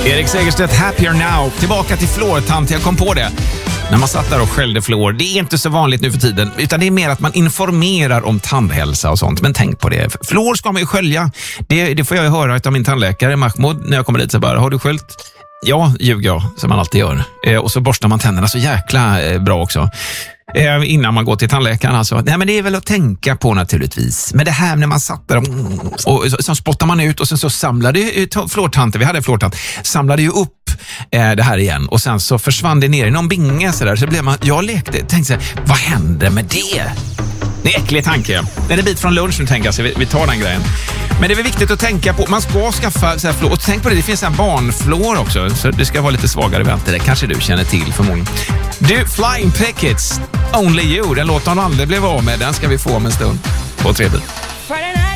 Erik Segerstedt, Happier Now. Tillbaka till fluortant, jag kom på det. När man satt där och skällde fluor, det är inte så vanligt nu för tiden, utan det är mer att man informerar om tandhälsa och sånt. Men tänk på det, fluor ska man ju skölja. Det får jag ju höra av min tandläkare Mahmoud när jag kommer dit, så bara, har du sköljt? Ja, ljuger jag, som man alltid gör. Och så borstar man tänderna så jäkla bra också. Innan man går till tandläkaren alltså. Nej, men det är väl att tänka på naturligtvis. Men det här när man satt där och så spottar man ut och sen så samlade fluortanter, vi hade fluortant, samlade ju upp det här igen och sen så försvann det ner i någon binge så där, så blev jag tänkte så här, vad hände med det? Det är en äcklig tanke. Det är en bit från lunchen, tänker jag, så vi tar den grejen. Men det är väl viktigt att tänka på, man ska skaffa så här fluor. Och tänk på det finns en barnfluor också, så det ska vara lite svagare vänta. Det kanske du känner till förmodligen. Du, Flying Pickets, Only You, den låten aldrig blev av med, den ska vi få om en stund. På 3 bit.